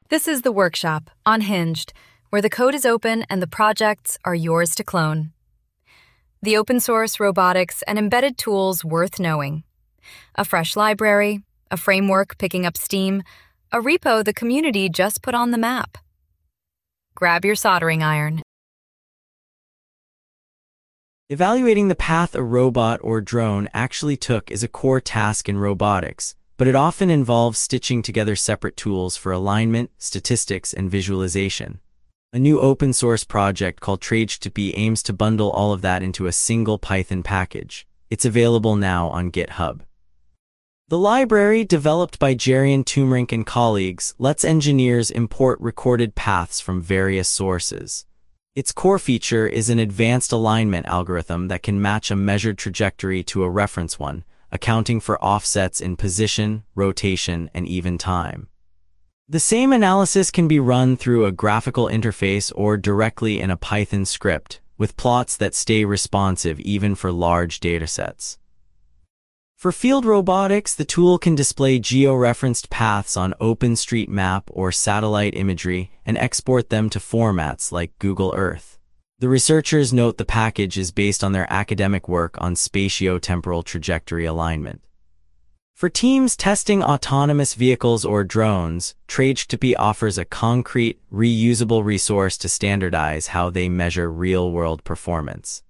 This is the workshop, Unhinged, where the code is open and the projects are yours to clone. The open source robotics and embedded tools worth knowing. A fresh library, a framework picking up steam, a repo the community just put on the map. Grab your soldering iron. Evaluating the path a robot or drone actually took is a core task in robotics, but it often involves stitching together separate tools for alignment, statistics, and visualization. A new open-source project called TrageTP aims to bundle all of that into a single Python package. It's available now on GitHub. The library, developed by Jerian Tumrink and colleagues, lets engineers import recorded paths from various sources. Its core feature is an advanced alignment algorithm that can match a measured trajectory to a reference one, accounting for offsets in position, rotation, and even time. The same analysis can be run through a graphical interface or directly in a Python script, with plots that stay responsive even for large datasets. For field robotics, the tool can display geo-referenced paths on OpenStreetMap or satellite imagery and export them to formats like Google Earth. The researchers note the package is based on their academic work on spatiotemporal trajectory alignment. For teams testing autonomous vehicles or drones, TrageTP offers a concrete, reusable resource to standardize how they measure real-world performance.